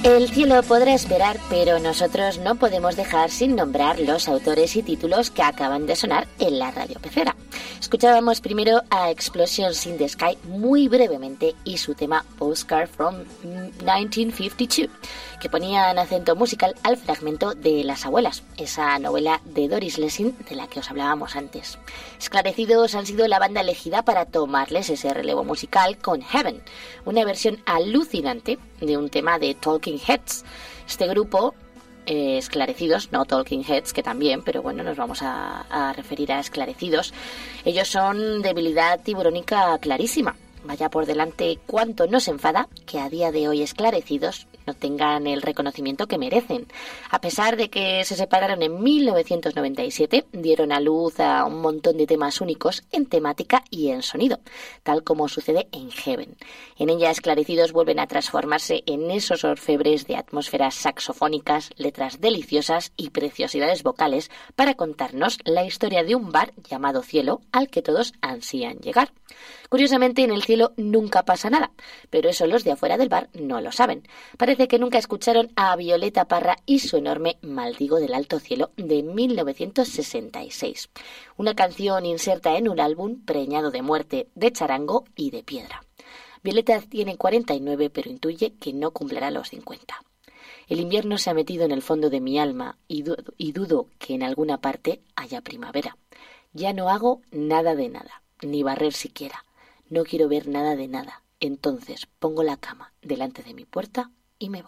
El cielo podrá esperar, pero nosotros no podemos dejar sin nombrar los autores y títulos que acaban de sonar en la radio pecera. Escuchábamos primero a Explosions in the Sky muy brevemente y su tema Postcard from 1952, que ponían acento musical al fragmento de Las abuelas, esa novela de Doris Lessing de la que os hablábamos antes. Esclarecidos han sido la banda elegida para tomarles ese relevo musical con Heaven, una versión alucinante de un tema de Talking Heads. Este grupo, Esclarecidos, no Talking Heads, que también, pero bueno, nos vamos a referir a Esclarecidos. Ellos son debilidad tiburónica clarísima. Vaya por delante cuánto nos enfada que a día de hoy Esclarecidos no tengan el reconocimiento que merecen. A pesar de que se separaron en 1997, dieron a luz a un montón de temas únicos en temática y en sonido, tal como sucede en Heaven. En ella Esclarecidos vuelven a transformarse en esos orfebres de atmósferas saxofónicas, letras deliciosas y preciosidades vocales para contarnos la historia de un bar llamado Cielo al que todos ansían llegar. Curiosamente, en el cielo nunca pasa nada, pero eso los de afuera del bar no lo saben. Parece que nunca escucharon a Violeta Parra y su enorme Maldigo del Alto Cielo de 1966, una canción inserta en un álbum preñado de muerte, de charango y de piedra. Violeta tiene 49, pero intuye que no cumplirá los 50. El invierno se ha metido en el fondo de mi alma y dudo que en alguna parte haya primavera. Ya no hago nada de nada, ni barrer siquiera. No quiero ver nada de nada. Entonces pongo la cama delante de mi puerta y me voy.